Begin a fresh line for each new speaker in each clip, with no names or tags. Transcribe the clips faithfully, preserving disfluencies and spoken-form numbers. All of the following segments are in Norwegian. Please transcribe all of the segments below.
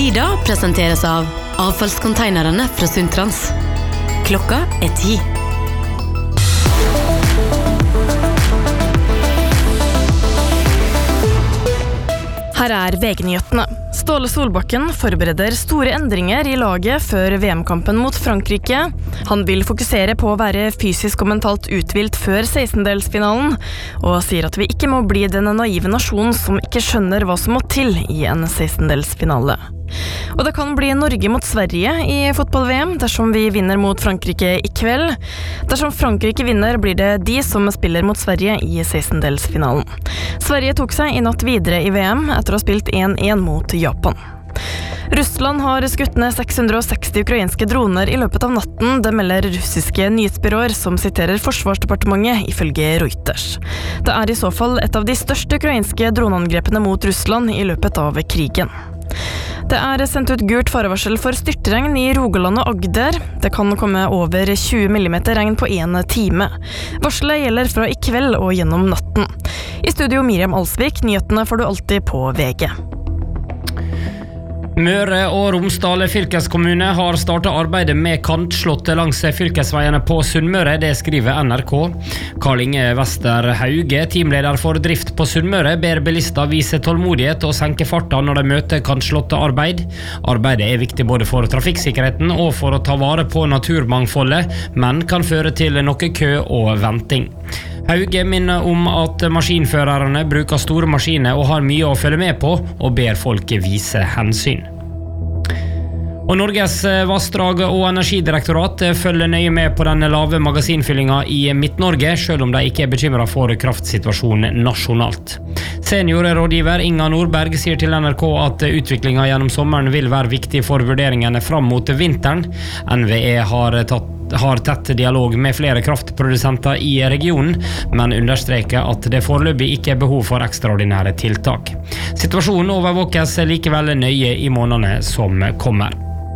Nyda presenteres av avfallskonteinerne fra Sundtrans. Klokka er ti.
Her er V G-nyhetene. Ståle Solbakken forbereder store endringer i laget før V M-kampen mot Frankrike. Han vil fokusere på å være fysisk og mentalt uthvilt før sekstendelsfinalen, og sier at vi ikke må bli den naive nasjonen som ikke skjønner hva som må til i en sekstendelsfinale. Og det kan bli Norge mot Sverige i fotball-V M dersom vi vinner mot Frankrike i kveld. Dersom Frankrike vinner, blir det de som spiller mot Sverige i sekstendelsfinalen. Sverige tok seg i natt videre i V M etter å ha spilt en en mot Japan. Russland har skutt ned seks hundre og seksti ukrainske droner i løpet av natten, det melder russiske nyhetsbyråer som siterer Forsvarsdepartementet ifølge Reuters. Det er i så fall et av de største ukrainske droneangrepene mot Russland i løpet av krigen. Det er sendt ut gult farevarsel for styrtregn i Rogaland og Agder. Det kan komme over tjue millimeter regn på en time. Varselet gjelder fra i kveld og gjennom natten. I studio Miriam Alsvik, nyhetene får du alltid på V G.
Møre og Romsdal fylkeskommune har startet arbeidet med kantslåtte langs fylkesveiene på Sunnmøre, det skriver N R K. Karl Inge Wester Hauge, teamleder for drift på Sunnmøre, ber bilister vise tålmodighet og senke farta når de møter kantslåtte arbeid. Arbeidet er viktig både for trafikksikkerheten og for å ta vare på naturmangfoldet, men kan føre til noe kø og venting. Hauge minner om at maskinførerne bruker store maskiner og har mye å følge med på, og ber folk vise hensyn. Og Norges vassdrag- og energidirektorat følger nøye med på denne lave magasinfyllinga i Midt-Norge, selv om de ikke er bekymret for kraftsituasjonen nasjonalt. Seniorrådgiver Inga Nordberg sier til N R K at utviklingen gjennom sommeren vil være viktig for vurderingene fram mot vinteren. N V E har tatt har tett dialog med flere kraftprodusenter i regionen, men understreker at det foreløpig ikke er behov for ekstraordinære tiltak. Situasjonen overvåkes likevel nøye i månedene som kommer.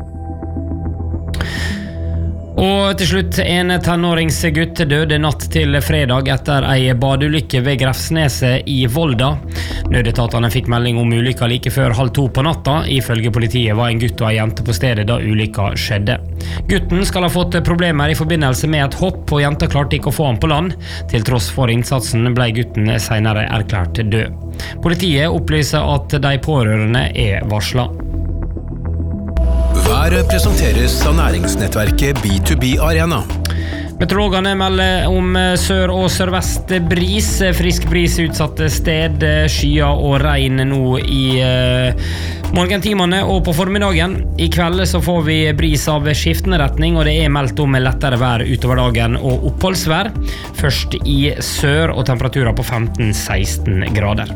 Og til slutt, en tenåringsgutt døde natt til fredag etter ei badeulykke ved Grefsneset i Volda. Nødetatene fikk melding om ulykka like før halv to på natta. Ifølge politiet var en gutt og ei jente på stedet da ulykka skjedde. Gutten skal ha fått problemer i forbindelse med et hopp, og jenta klarte ikke å få han på land. Til tross for innsatsen ble gutten senere erklært død. Politiet opplyser at de pårørende er varslet.
Været presenteres av næringsnettverket B to B Arena.
Meteorologene melder om sør- og sørvest bris, frisk bris utsatte sted, skyer og regn nå i eh, morgentimene og på formiddagen. I kveld så får vi bris av skiftende retning, og det er meldt om lettere vær utover dagen og oppholdsvær. Først i sør og temperaturer på femten til seksten grader.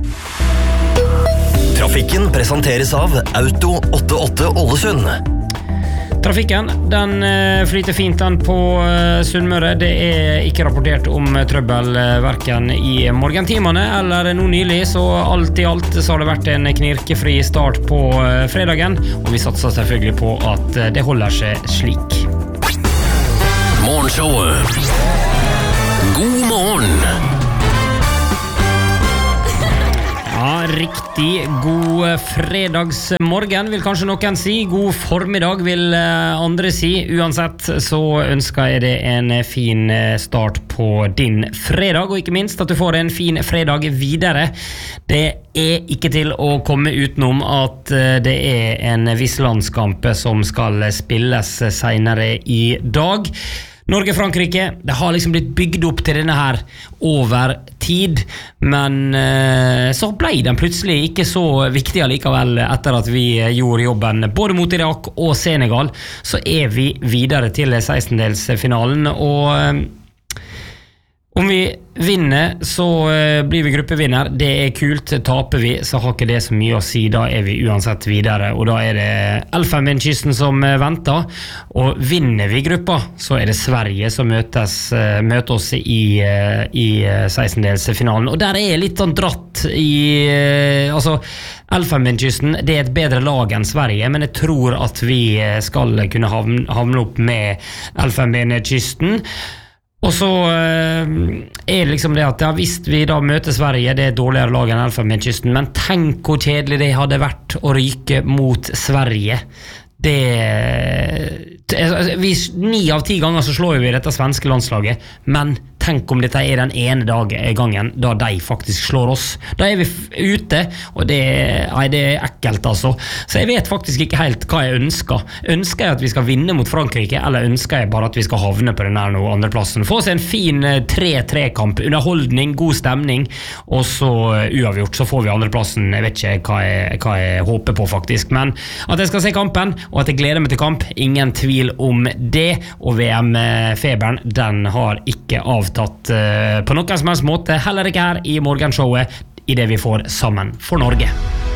Trafikken presenteres av Auto åttiåtte Ålesund.
Trafikken, den flyter fint den på Sunnmøre. Det er ikke rapportert om trøbbel hverken i morgentimene eller nå nylig, så alt i alt så har det vært en knirkefri start på fredagen, og vi satser selvfølgelig på at det holder seg slik.
Morgenshowet. God morgen.
Ja, riktig god fredagsmorgen vil kanskje noen si. God formiddag vil andre si. Uansett så ønsker jeg det en fin start på din fredag, og ikke minst at du får en fin fredag videre. Det er ikke til å komme utenom at det er en viss landskamp som skal spilles senere i dag. Norge-Frankrike, det har liksom blitt bygd opp til denne her over tid, men eh, så ble den plutselig ikke så viktig allikevel etter at vi gjorde jobben både mot Irak og Senegal. Så er vi videre til sekstendelsfinalen, og eh, om vi vinner så eh, blir vi gruppevinner. Det er kult. Taper vi så har ikke det så mye å si. Da er vi uansett videre, og da er det Elfenbenskysten som eh, venter. Og vinner vi gruppa så er det Sverige som møtes, eh, møter oss i, eh, i sekstendelsfinalen, og der er litt sånn dratt i eh, altså Elfenbenskysten, det er et bedre lag enn Sverige, men jeg tror at vi skal kunne havne, havne opp med Elfenbenskysten. Og så uh, er det liksom det at ja, hvis vi da møter Sverige, det er et dårligere lag enn Elfenbenskysten, men tenk hvor kjedelig det hadde vært å ryke mot Sverige. Det vi, ni av ti ganger så slår vi dette svenske landslaget, men tenk om dette er den ene dag, gangen da de faktisk slår oss. Da er vi ute, og det, nei, det er ekkelt altså. Så jeg vet faktisk ikke helt hva jeg ønsker. Ønsker jeg at vi skal vinne mot Frankrike, eller ønsker jeg bare at vi skal havne på den her nå andreplassen? Få oss en fin tre-tre-kamp, underholdning, god stemning, og så uavgjort, så får vi andreplassen. Jeg vet ikke hva jeg, hva jeg håper på faktisk, men at jeg skal se kampen, og at jeg gleder meg til kamp, ingen tvil om det, og V M-feberen, den har ikke avtatt på noen som helst måte, heller ikke her i morgenshowet, i det vi får sammen for Norge.